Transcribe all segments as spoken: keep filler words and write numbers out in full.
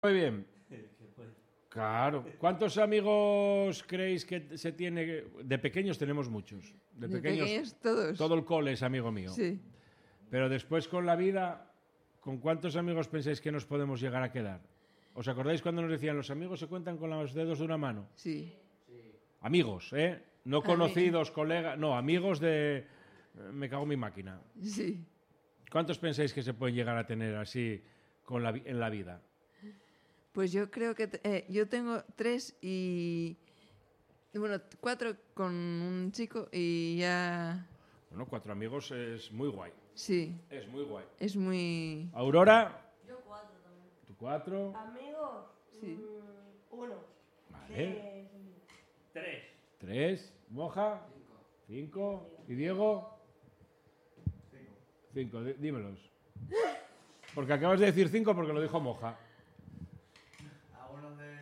Muy bien. Claro. ¿Cuántos amigos creéis que se tiene? De pequeños tenemos muchos. De, De pequeños, pequeños todos. Todo el cole es amigo mío. Sí. Pero después con la vida, ¿con cuántos amigos pensáis que nos podemos llegar a quedar? ¿Os acordáis cuando nos decían los amigos se cuentan con los dedos de una mano? Sí. Amigos, ¿eh? No conocidos, colegas, no, amigos de... Me cago en mi máquina. Sí. ¿Cuántos pensáis que se pueden llegar a tener así con la, en la vida? Pues yo creo que eh, yo tengo tres y bueno, cuatro con un chico y ya. Bueno, cuatro amigos es muy guay. Sí. Es muy guay. Es muy. Aurora. Yo cuatro también. ¿Tú cuatro? Amigos. Sí. Mm, uno. Vale. Tres. Tres. Moja. Cinco. ¿Y Diego? Cinco. Cinco, dí- dímelos. Porque acabas de decir cinco porque lo dijo Moja. Algunos de...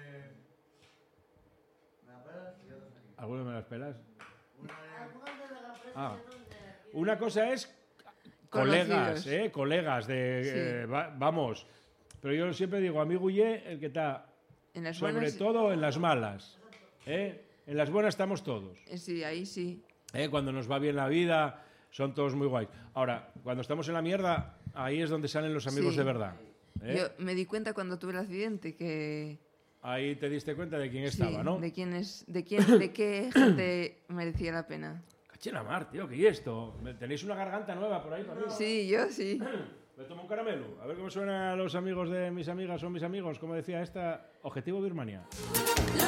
¿Me la pelas? Y otros aquí. ¿Alguno me las pelas? Una de... Ah. Una cosa es colegas, Conocidos. ¿eh? Colegas de... Sí. eh, va- vamos. Pero yo siempre digo, amigo y el que está En las sobre buenas. todo en las malas. ¿eh? En las buenas estamos todos. eh, Sí, ahí sí. ¿eh? Cuando nos va bien la vida, son todos muy guays. Ahora, cuando estamos en la mierda, ahí es donde salen los amigos Sí. de verdad. ¿eh? Yo me di cuenta cuando tuve el accidente que. Ahí te diste cuenta de quién Sí, estaba, ¿no? de quién es, de quién, de qué gente merecía la pena. Cachena mar, tío, ¿qué es esto? ¿Tenéis una garganta nueva por ahí para arriba? Sí, yo sí. Me tomo un caramelo. A ver cómo suenan a los amigos de mis amigas o mis amigos. Como decía esta, Objetivo Birmania. Los